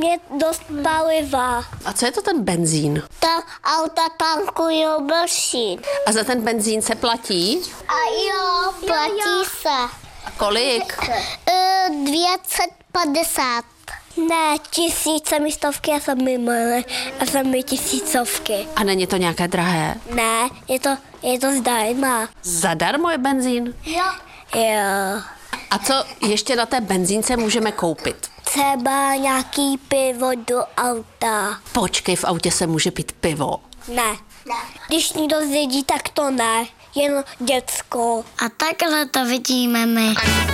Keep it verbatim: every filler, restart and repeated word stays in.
Mě dost paliva. A co je to ten benzín? Ta auta tankují benzín. A za ten benzín se platí? A jo, platí se. Kolik? Uh, dvě stě padesát. Ne, tisíce mi stovky a sami milé a sami tisícovky. A není to nějaké drahé? Ne, je to, je to zdarma. Zadarmo je benzín? Jo. Jo. A co ještě na té benzínce můžeme koupit? Třeba nějaký pivo do auta. Počkej, v autě se může pít pivo. Ne. Ne. Když někdo zjedí, tak to ne. Jen děcko. A takhle to vidíme my.